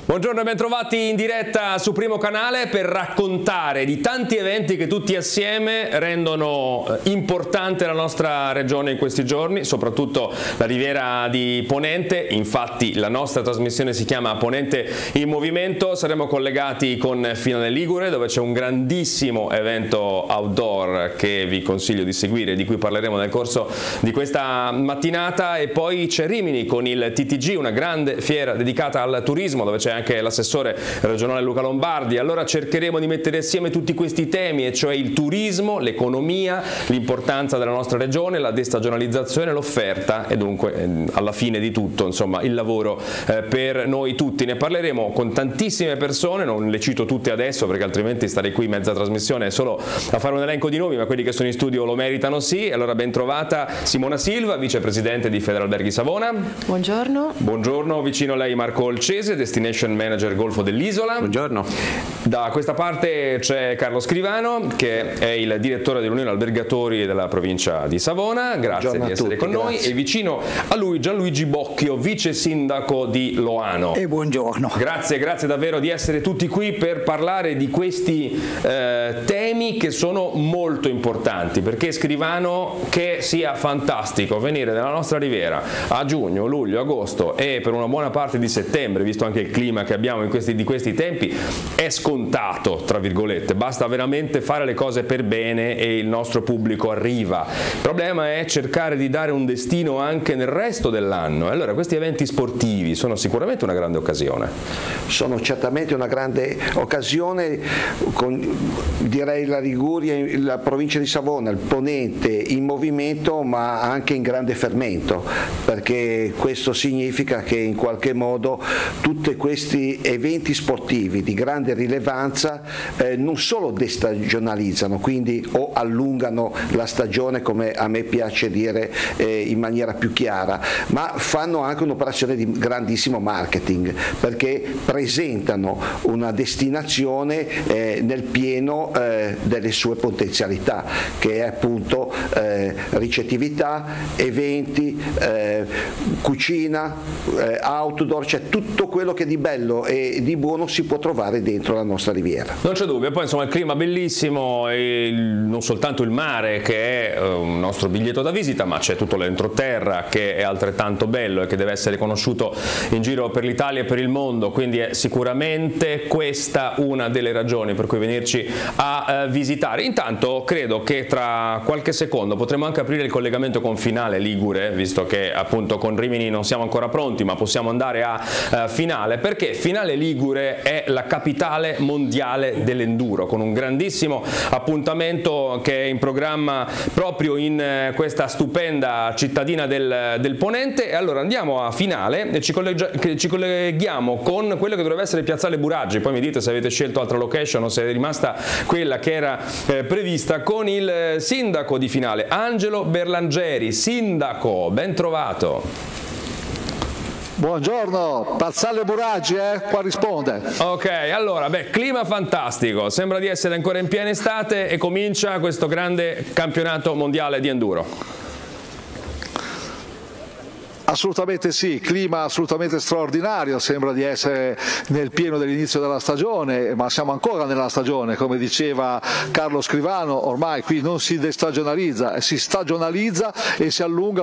Buongiorno e bentrovati in diretta su Primo Canale per raccontare di tanti eventi che tutti assieme rendono importante la nostra regione in questi giorni, soprattutto la Riviera di Ponente. Infatti la nostra trasmissione si chiama Ponente in Movimento. Saremo collegati con Finale Ligure, dove c'è un grandissimo evento outdoor che vi consiglio di seguire, di cui parleremo nel corso di questa mattinata, e poi c'è Rimini con il TTG, una grande fiera dedicata al turismo, dove c'è anche l'assessore regionale Luca Lombardi. Allora cercheremo di mettere assieme tutti questi temi, e cioè il turismo, l'economia, l'importanza della nostra regione, la destagionalizzazione, l'offerta e dunque alla fine di tutto, insomma, il lavoro per noi tutti. Ne parleremo con tantissime persone, non le cito tutte adesso perché altrimenti starei qui mezza trasmissione solo a fare un elenco di nomi, ma quelli che sono in studio lo meritano, sì. Allora ben trovata Simona Silva, vicepresidente di Federalberghi Savona. Buongiorno. Buongiorno, vicino a lei Marco Olcese, Destination Manager Golfo dell'Isola. Buongiorno. Da questa parte c'è Carlo Scrivano, che è il direttore dell'Unione Albergatori della provincia di Savona. Grazie di essere con noi. E vicino a lui Gianluigi Bocchio, vice sindaco di Loano. E buongiorno. Grazie davvero di essere tutti qui per parlare di questi temi che sono molto importanti, perché Scrivano, che sia fantastico venire nella nostra Riviera a giugno, luglio, agosto e per una buona parte di settembre, visto anche il clima che abbiamo di questi tempi, è scontato, tra virgolette. Basta veramente fare le cose per bene e il nostro pubblico arriva. Il problema è cercare di dare un destino anche nel resto dell'anno. Allora questi eventi sportivi sono sicuramente una grande occasione. Sono certamente una grande occasione, direi la Liguria, la provincia di Savona, il Ponente in movimento, ma anche in grande fermento, perché questo significa che in qualche modo tutti questi eventi sportivi di grande rilevanza non solo destagionalizzano, quindi o allungano la stagione, come a me piace dire in maniera più chiara, ma fanno anche un'operazione di grandissimo marketing, perché presentano una destinazione nel pieno delle sue potenzialità, che è appunto ricettività, eventi, cucina, outdoor, cioè tutto quello che di bello e di buono si può trovare dentro la nostra riviera. Non c'è dubbio, poi insomma il clima bellissimo, e non soltanto il mare che è un nostro biglietto da visita, ma c'è tutto l'entroterra che è altrettanto bello e che deve essere conosciuto in giro per l'Italia e per il mondo, quindi è sicuramente questa una delle ragioni per cui venirci a visitare. Intanto credo che tra qualche secondo potremo anche aprire il collegamento con Finale Ligure, visto che appunto con Rimini non siamo ancora pronti, ma possiamo andare a Finale, perché Finale Ligure è la capitale mondiale dell'enduro, con un grandissimo appuntamento che è in programma proprio in questa stupenda cittadina del Ponente. E allora andiamo a Finale e ci colleghiamo con quello che dovrebbe essere Piazzale Buragi. Poi mi dite se avete scelto altra location o se è rimasta quella che era prevista, con il sindaco di Finale, Angelo Berlangeri. Sindaco, ben trovato. Buongiorno, Piazzale Buragi, qua risponde. Ok, allora, clima fantastico, sembra di essere ancora in piena estate e comincia questo grande campionato mondiale di enduro. Assolutamente sì, clima assolutamente straordinario, sembra di essere nel pieno dell'inizio della stagione, ma siamo ancora nella stagione, come diceva Carlo Scrivano. Ormai qui non si destagionalizza, si stagionalizza e si allunga